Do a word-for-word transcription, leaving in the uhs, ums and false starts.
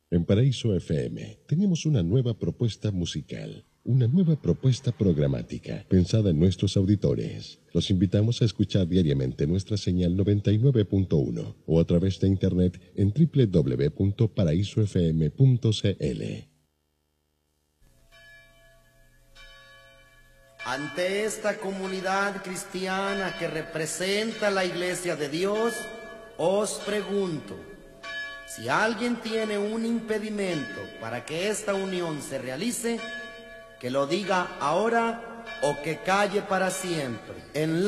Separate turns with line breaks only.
En Paraíso F M tenemos una nueva propuesta musical, una nueva propuesta programática pensada en nuestros auditores. Los invitamos a escuchar diariamente nuestra señal noventa y nueve punto uno o a través de internet en doble u doble u doble u punto paraíso f m punto c l.
Ante esta comunidad cristiana que representa la Iglesia de Dios, os pregunto, si alguien tiene un impedimento para que esta unión se realice, que lo diga ahora o que calle para siempre. En la